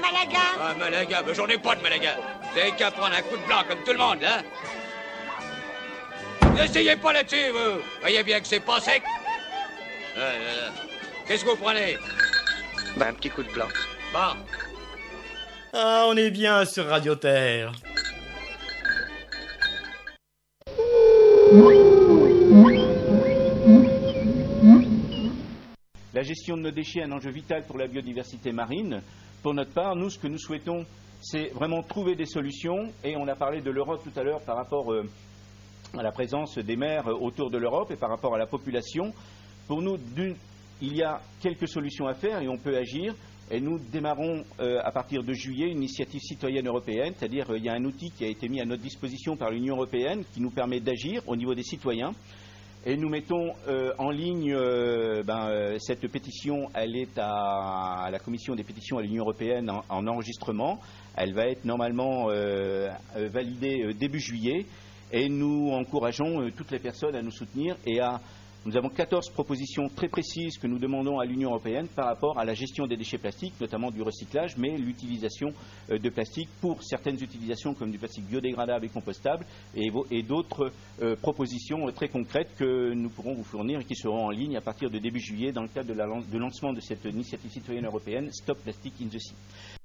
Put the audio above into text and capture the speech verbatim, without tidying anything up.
Malaga. Ah, Malaga, ben j'en ai pas de Malaga. Vous avez qu'à prendre un coup de blanc comme tout le monde, hein. N'essayez pas là-dessus, vous. Voyez bien que c'est pas sec. Ah, là, là. Qu'est-ce que vous prenez? Bah, un petit coup de blanc. Bon. Ah, on est bien sur Radio Terre. La gestion de nos déchets est un enjeu vital pour la biodiversité marine. Pour notre part, nous, ce que nous souhaitons, c'est vraiment trouver des solutions. Et on a parlé de l'Europe tout à l'heure par rapport euh, à la présence des mers autour de l'Europe et par rapport à la population. Pour nous, il y a quelques solutions à faire et on peut agir. Et nous démarrons euh, à partir de juillet une initiative citoyenne européenne, c'est-à-dire euh, il y a un outil qui a été mis à notre disposition par l'Union européenne qui nous permet d'agir au niveau des citoyens. Et nous mettons euh, en ligne euh, ben, euh, cette pétition, elle est à, à la commission des pétitions à l'Union européenne en, en enregistrement. Elle va être normalement euh, euh, validée euh, début juillet. Et nous encourageons euh, toutes les personnes à nous soutenir et à... Nous avons quatorze propositions très précises que nous demandons à l'Union européenne par rapport à la gestion des déchets plastiques, notamment du recyclage, mais l'utilisation de plastique pour certaines utilisations comme du plastique biodégradable et compostable et, et d'autres euh, propositions très concrètes que nous pourrons vous fournir et qui seront en ligne à partir de début juillet dans le cadre de, la, de lancement de cette initiative citoyenne européenne Stop Plastic in the Sea.